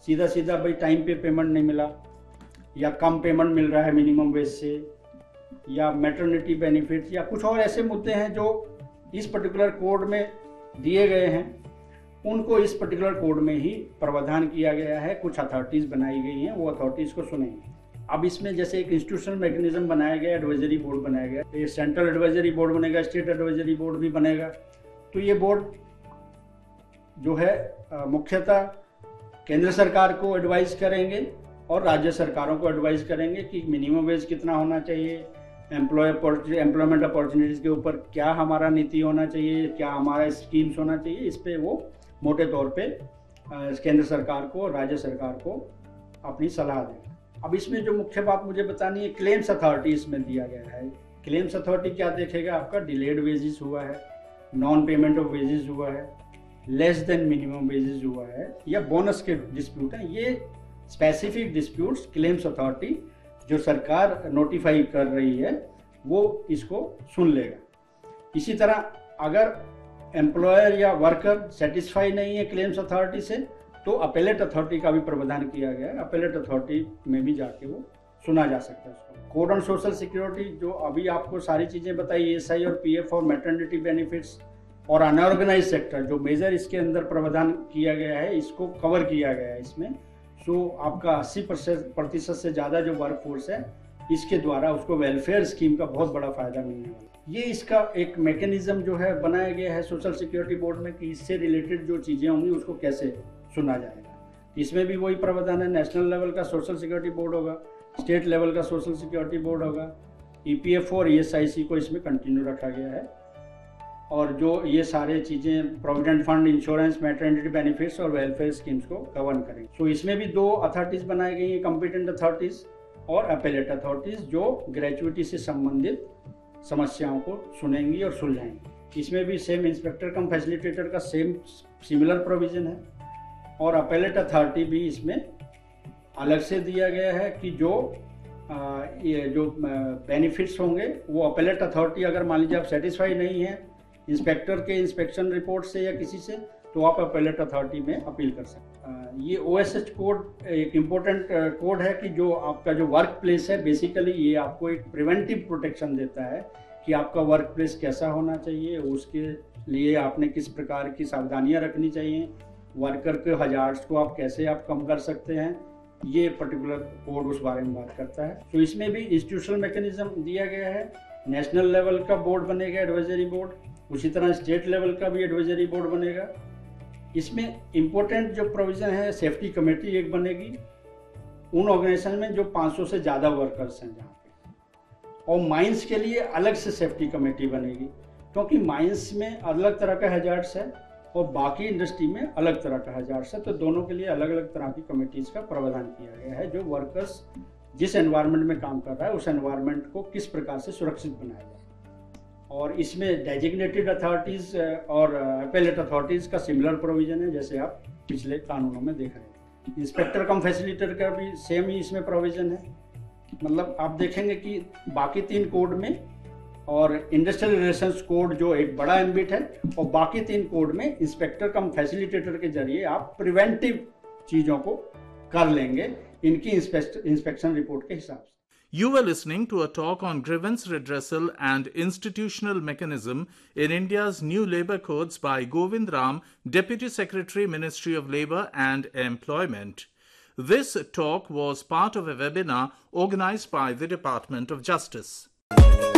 सीधा सीधा भाई टाइम पे पेमेंट नहीं मिला, या कम पेमेंट मिल रहा है मिनिमम वेज से, या मैटरनिटी बेनिफिट, या कुछ और ऐसे मुद्दे हैं जो इस पर्टिकुलर कोड में दिए गए हैं, उनको इस पर्टिकुलर कोड में ही प्रावधान किया गया है। कुछ अथॉरिटीज़ बनाई गई हैं, वो अथॉरिटीज़ को सुनेंगे। अब इसमें जैसे एक इंस्टीट्यूशनल मैकेनिज्म बनाया गया, एडवाइजरी बोर्ड बनाया गया, ये सेंट्रल एडवाइजरी बोर्ड बनेगा, स्टेट एडवाइजरी बोर्ड भी बनेगा। तो ये बोर्ड जो है मुख्यतः केंद्र सरकार को एडवाइस करेंगे और राज्य सरकारों को एडवाइस करेंगे कि मिनिमम वेज कितना होना चाहिए, एम्प्लॉयमेंट अपॉर्चुनिटीज़ के ऊपर क्या हमारा नीति होना चाहिए, क्या हमारा स्कीम्स होना चाहिए। इस पे वो मोटे तौर पे केंद्र सरकार को और राज्य सरकार को अपनी सलाह देंगे। अब इसमें जो मुख्य बात मुझे बतानी है, क्लेम्स अथॉरिटी इसमें दिया गया है। क्लेम्स अथॉरिटी क्या देखेगा? आपका डिलेड वेजेस हुआ है, नॉन पेमेंट ऑफ वेजेस हुआ है, लेस देन मिनिमम वेजेस हुआ है, या बोनस के डिस्प्यूट हैं। ये स्पेसिफिक डिस्प्यूट्स क्लेम्स अथॉरिटी जो सरकार नोटिफाई कर रही है वो इसको सुन लेगा। इसी तरह अगर एम्प्लॉयर या वर्कर सेटिस्फाई नहीं है क्लेम्स अथॉरिटी से, तो अपेलेट अथॉरिटी का भी प्रावधान किया गया है। अपेलेट अथॉरिटी में भी जाके वो सुना जा सकता है उसको। कोड ऑन सोशल सिक्योरिटी, जो अभी आपको सारी चीज़ें बताई, ESI और PF और मैटरनिटी बेनिफिट्स और अनऑर्गेनाइज सेक्टर, जो मेजर इसके अंदर प्रावधान किया गया है, इसको कवर किया गया है इसमें। सो आपका 80% से ज़्यादा जो वर्क फोर्स है, इसके द्वारा उसको वेलफेयर स्कीम का बहुत बड़ा फायदा मिलने वाला है। ये इसका एक मैकेनिज्म जो है बनाया गया है सोशल सिक्योरिटी बोर्ड में कि इससे रिलेटेड जो चीज़ें होंगी उसको कैसे सुना जाएगा। इसमें भी वही प्रावधान है, नेशनल लेवल का सोशल सिक्योरिटी बोर्ड होगा, स्टेट लेवल का सोशल सिक्योरिटी बोर्ड होगा, EPF और ESIC को इसमें कंटिन्यू रखा गया है। और जो ये सारे चीज़ें provident fund, insurance, maternity benefits और वेलफेयर स्कीम्स को कवर करेंगे। सो इसमें भी 2 अथॉरिटीज़ बनाई गई हैं, कॉम्पिटेंट अथॉरिटीज़ और अपेलेट अथॉरिटीज़, जो ग्रेचुइटी से संबंधित समस्याओं को सुनेंगी और सुलझाएंगी। इसमें भी सेम इंस्पेक्टर कम फैसिलिटेटर का सिमिलर प्रोविज़न है, और अपेलेट अथॉरिटी भी इसमें अलग से दिया गया है कि ये जो बेनिफिट्स होंगे वो अपेलेट अथॉरिटी, अगर मान लीजिए आप सेटिस्फाई नहीं है इंस्पेक्टर के इंस्पेक्शन रिपोर्ट से या किसी से, तो आप अपेलेट अथॉरिटी में अपील कर सकते हैं। ये OSH कोड एक इम्पोर्टेंट कोड है कि जो आपका जो वर्क प्लेस है, बेसिकली ये आपको एक प्रिवेंटिव प्रोटेक्शन देता है कि आपका वर्क प्लेस कैसा होना चाहिए, उसके लिए आपने किस प्रकार की सावधानियां रखनी चाहिए, वर्कर के हजार्ड्स को आप कैसे कम कर सकते हैं। ये पर्टिकुलर कोड उस बारे में बात करता है। तो इसमें भी इंस्टीट्यूशनल मैकेनिज्म दिया गया है। नेशनल लेवल का बोर्ड बनेगा, एडवाइजरी बोर्ड, उसी तरह स्टेट लेवल का भी एडवाइजरी बोर्ड बनेगा। इसमें इम्पोर्टेंट जो प्रोविज़न है, सेफ्टी कमेटी एक बनेगी उन ऑर्गेनाइजेशन में जो 500 से ज़्यादा वर्कर्स हैं जहाँ पे, और माइंस के लिए अलग से सेफ्टी कमेटी बनेगी, क्योंकि माइंस में अलग तरह का हैजार्ड्स है और बाकी इंडस्ट्री में अलग तरह का हैजार्ड्स है। तो दोनों के लिए अलग अलग तरह की कमेटीज़ का प्रावधान किया गया है, जो वर्कर्स जिस एनवायरनमेंट में काम कर रहा है उस एनवायरनमेंट को किस प्रकार से सुरक्षित बनाया जाए। और इसमें डेजिग्नेटेड अथॉरिटीज़ और अपेलेट अथॉरिटीज़ का सिमिलर प्रोविज़न है, जैसे आप पिछले कानूनों में देख रहे हैं। इंस्पेक्टर कम फैसिलिटेटर का भी सेम ही इसमें प्रोविज़न है। मतलब आप देखेंगे कि बाकी 3 कोड में, और इंडस्ट्रियल रिलेशंस कोड जो एक बड़ा एम्बिट है, और बाकी 3 कोड में इंस्पेक्टर कम फैसिलिटेटर के जरिए आप प्रिवेंटिव चीज़ों को कर लेंगे इनकी इंस्पेक्शन रिपोर्ट के हिसाब से। You were listening to a talk on grievance redressal and institutional mechanism in India's new labour codes by Govind Ram, Deputy Secretary, Ministry of Labour and Employment. This talk was part of a webinar organized by the Department of Justice.